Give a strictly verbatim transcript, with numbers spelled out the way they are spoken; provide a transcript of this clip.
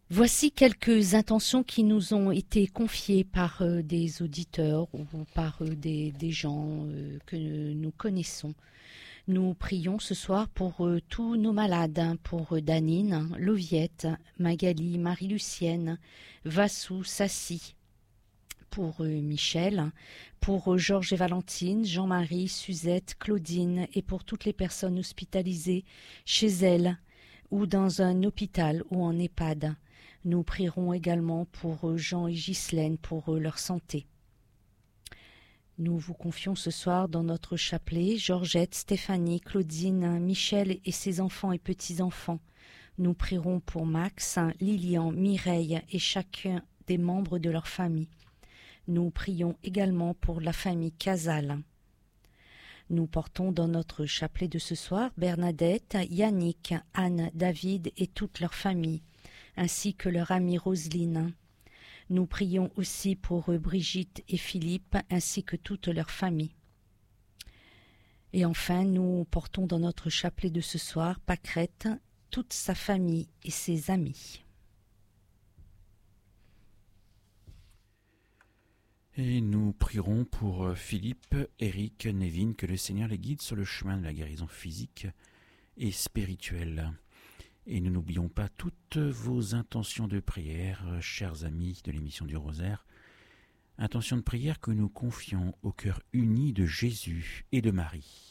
Voici quelques intentions qui nous ont été confiées par euh, des auditeurs ou par euh, des, des gens euh, que nous connaissons. Nous prions ce soir pour euh, tous nos malades, hein, pour euh, Danine, Loviette, Magali, Marie-Lucienne, Vassou, Sassi, pour euh, Michel, pour euh, Georges et Valentine, Jean-Marie, Suzette, Claudine et pour toutes les personnes hospitalisées chez elles ou dans un hôpital ou en EHPAD. Nous prierons également pour Jean et Ghislaine, pour leur santé. Nous vous confions ce soir dans notre chapelet Georgette, Stéphanie, Claudine, Michel et ses enfants et petits-enfants. Nous prierons pour Max, Lilian, Mireille et chacun des membres de leur famille. Nous prions également pour la famille Casal. Nous portons dans notre chapelet de ce soir Bernadette, Yannick, Anne, David et toute leur famille, ainsi que leur amie Roselyne. Nous prions aussi pour Brigitte et Philippe, ainsi que toute leur famille. Et enfin, nous portons dans notre chapelet de ce soir Pâquerette, toute sa famille et ses amis. Et nous prierons pour Philippe, Eric, Nevin, que le Seigneur les guide sur le chemin de la guérison physique et spirituelle. Et nous n'oublions pas toutes vos intentions de prière, chers amis de l'émission du Rosaire. Intentions de prière que nous confions au cœur uni de Jésus et de Marie.